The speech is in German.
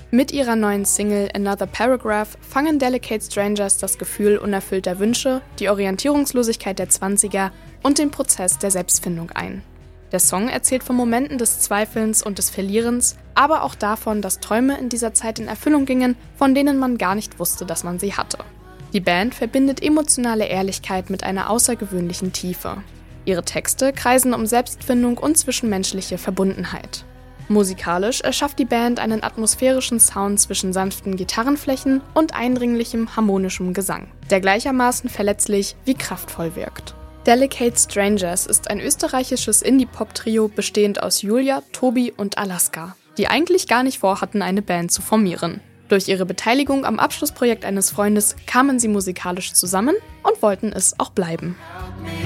Mit ihrer neuen Single Another Paragraph fangen Delicate Strangers das Gefühl unerfüllter Wünsche, die Orientierungslosigkeit der 20er und den Prozess der Selbstfindung ein. Der Song erzählt von Momenten des Zweifelns und des Verlierens, aber auch davon, dass Träume in dieser Zeit in Erfüllung gingen, von denen man gar nicht wusste, dass man sie hatte. Die Band verbindet emotionale Ehrlichkeit mit einer außergewöhnlichen Tiefe. Ihre Texte kreisen um Selbstfindung und zwischenmenschliche Verbundenheit. Musikalisch erschafft die Band einen atmosphärischen Sound zwischen sanften Gitarrenflächen und eindringlichem, harmonischem Gesang, der gleichermaßen verletzlich wie kraftvoll wirkt. Delicate Strangers ist ein österreichisches Indie-Pop-Trio bestehend aus Julia, Tobi und Alaska, die eigentlich gar nicht vorhatten, eine Band zu formieren. Durch ihre Beteiligung am Abschlussprojekt eines Freundes kamen sie musikalisch zusammen und wollten es auch bleiben.